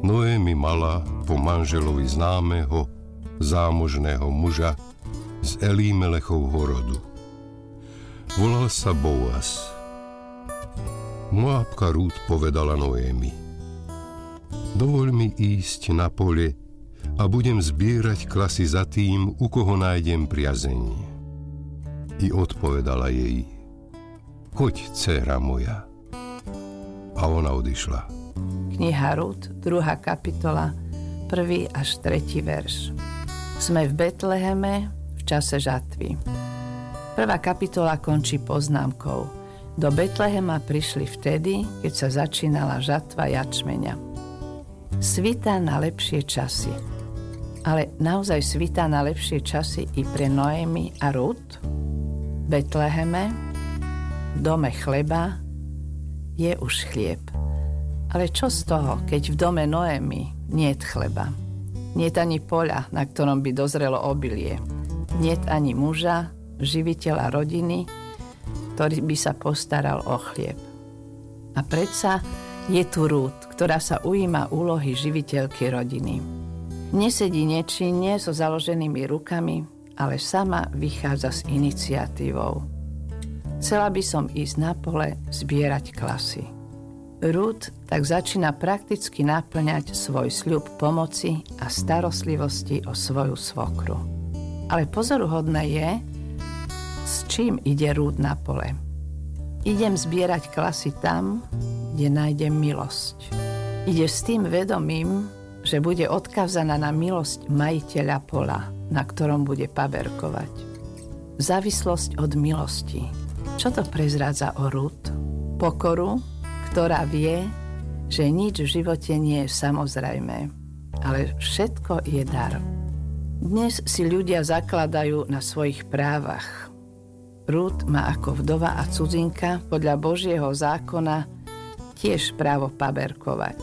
Noémi mala po manželovi známeho, zámožného muža z Elimelechovho rodu. Volal sa Boaz. Moabka Rút povedala Noémi: Dovoľ mi ísť na pole a budem zbierať klasy za tým, u koho nájdem priazeň. I odpovedala jej: Choď, dcéra moja. A ona odišla. Kniha Rút, 2. kapitola, 1. až 3. verš. Sme v Betleheme v čase žatvy. 1. kapitola končí poznámkou: Do Betlehema prišli vtedy, keď sa začínala žatva jačmeňa. Svitá na lepšie časy. Ale naozaj svitá na lepšie časy i pre Noémi a Rút? V Betleheme, v dome chleba, je už chlieb. Ale čo z toho, keď v dome Noémi niet chleba? Niet ani poľa, na ktorom by dozrelo obilie. Niet ani muža, živiteľa rodiny, ktorý by sa postaral o chlieb. A predsa je tu Rút, ktorá sa ujíma úlohy živiteľky rodiny. Nesedí nečinne so založenými rukami, ale sama vychádza s iniciatívou. Chcela by som ísť na pole zbierať klasy. Rút tak začína prakticky naplňať svoj sľub pomoci a starostlivosti o svoju svokru. Ale pozoruhodné je, s čím ide Rút na pole. Idem zbierať klasy tam, kde nájdem milosť. Ide s tým vedomím, že bude odkázaná na milosť majiteľa pola, na ktorom bude paberkovať. Závislosť od milosti. Čo to prezrádza o Rút? Pokoru, ktorá vie, že nič v živote nie je samozrejmé, ale všetko je dar. Dnes si ľudia zakladajú na svojich právach. Rút má ako vdova a cudzinka podľa Božieho zákona tiež právo paberkovať.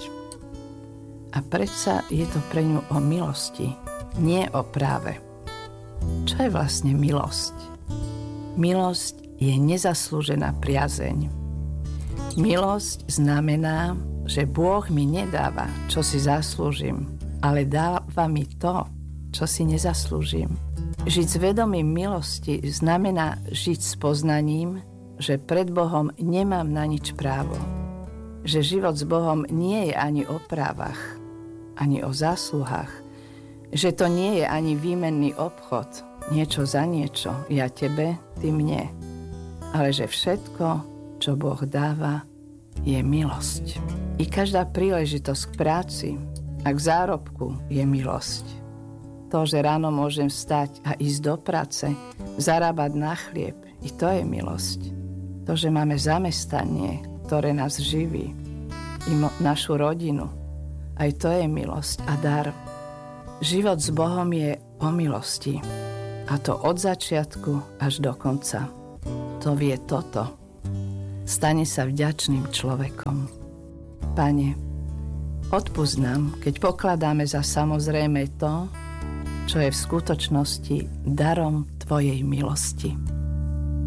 A predsa je to pre ňu o milosti, nie o práve. Čo je vlastne milosť? Milosť je nezaslúžená priazeň. Milosť znamená, že Bôh mi nedáva, čo si zaslúžim, ale dáva mi to, čo si nezaslúžim. Žiť s vedomím milosti znamená žiť s poznaním, že pred Bohom nemám na nič právo. Že život s Bohom nie je ani o právach, ani o zásluhách. Že to nie je ani výmenný obchod, niečo za niečo, ja tebe, ty mne. Ale že všetko, čo Boh dáva, je milosť. I každá príležitosť k práci a k zárobku je milosť. To, že ráno môžem vstať a ísť do práce, zarábať na chlieb, i to je milosť. To, že máme zamestnanie, ktoré nás živí, i našu rodinu, aj to je milosť a dar. Život s Bohom je o milosti, a to od začiatku až do konca. To vie toto. Stane sa vďačným človekom. Pane, odpusť nám, keď pokladáme za samozrejme to, čo je v skutočnosti darom Tvojej milosti.